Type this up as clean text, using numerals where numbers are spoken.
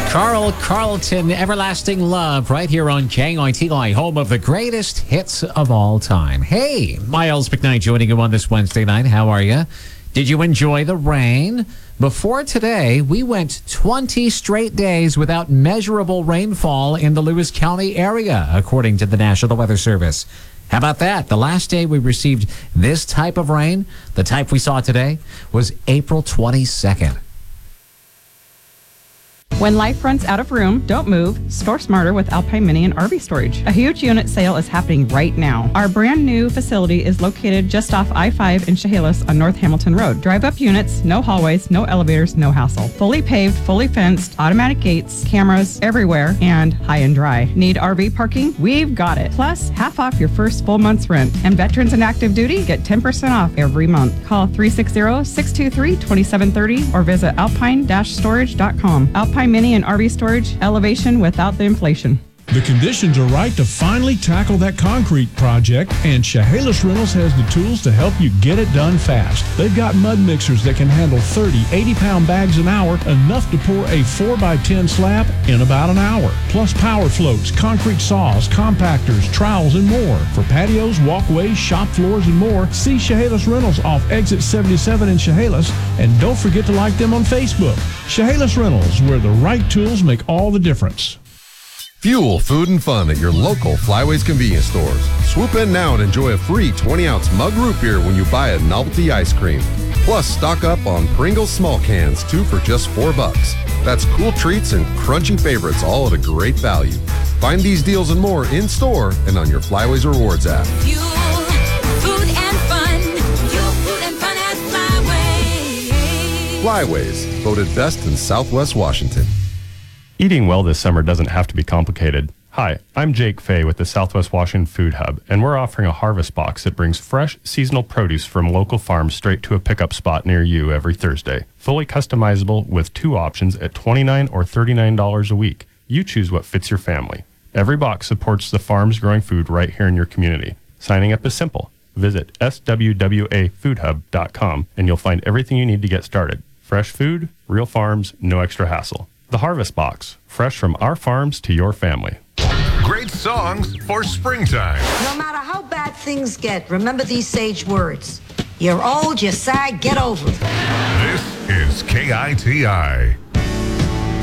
Carl Carlton, Everlasting Love, right here on KITI, home of the greatest hits of all time. Hey, Miles McKnight joining you on this Wednesday night. How are you? Did you enjoy the rain? Before today, we went 20 straight days without measurable rainfall in the Lewis County area, according to the National Weather Service. How about that? The last day we received this type of rain, the type we saw today, was April 22nd. When life runs out of room, don't move. Store smarter with Alpine Mini and RV Storage. A huge unit sale is happening right now. Our brand new facility is located just off I-5 in Chehalis on North Hamilton Road. Drive up units, no hallways, no elevators, no hassle. Fully paved, fully fenced, automatic gates, cameras everywhere, and high and dry. Need RV parking? We've got it. Plus, half off your first full month's rent. And veterans and active duty get 10% off every month. Call 360-623-2730 or visit alpine-storage.com. Alpine Mini and RV Storage, elevation without the inflation. The conditions are right to finally tackle that concrete project, and Chehalis Rentals has the tools to help you get it done fast. They've got mud mixers that can handle 30, 80-pound bags an hour, enough to pour a 4x10 slab in about an hour. Plus power floats, concrete saws, compactors, trowels, and more. For patios, walkways, shop floors, and more, see Chehalis Rentals off Exit 77 in Chehalis, and don't forget to like them on Facebook. Chehalis Rentals, where the right tools make all the difference. Fuel, food, and fun at your local Flyways convenience stores. Swoop in now and enjoy a free 20-ounce mug root beer when you buy a novelty ice cream. Plus, stock up on Pringles small cans, 2 for just $4. That's cool treats and crunchy favorites, all at a great value. Find these deals and more in store and on your Flyways Rewards app. Fuel, food, and fun. Fuel, food, and fun at Flyways. Flyways, voted best in Southwest Washington. Eating well this summer doesn't have to be complicated. Hi, I'm Jake Fay with the Southwest Washington Food Hub, and we're offering a harvest box that brings fresh, seasonal produce from local farms straight to a pickup spot near you every Thursday. Fully customizable with 2 options at $29 or $39 a week. You choose what fits your family. Every box supports the farms growing food right here in your community. Signing up is simple. Visit swwafoodhub.com and you'll find everything you need to get started. Fresh food, real farms, no extra hassle. The Harvest Box, fresh from our farms to your family. Great songs for springtime. No matter how bad things get, remember these sage words. You're old, you're sad, get over it. This is KITI.